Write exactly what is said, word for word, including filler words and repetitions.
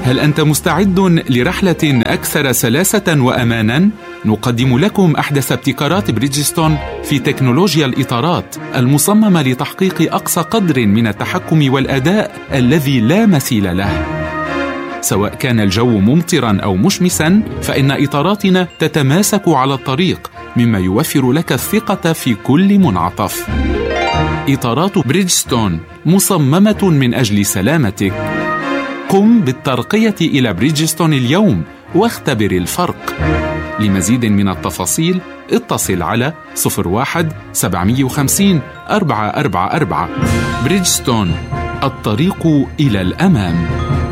هل أنت مستعد لرحلة أكثر سلاسة وأماناً؟ نقدم لكم أحدث ابتكارات بريدجستون في تكنولوجيا الإطارات المصممة لتحقيق أقصى قدر من التحكم والأداء الذي لا مثيل له. سواء كان الجو ممطراً أو مشمساً، فإن إطاراتنا تتماسك على الطريق، مما يوفر لك الثقة في كل منعطف. إطارات بريدجستون مصممة من أجل سلامتك. قم بالترقية إلى بريدجستون اليوم واختبر الفرق. لمزيد من التفاصيل اتصل على صفر واحد سبعمية وخمسين أربعة أربعة أربعة. بريدجستون، الطريق إلى الأمام.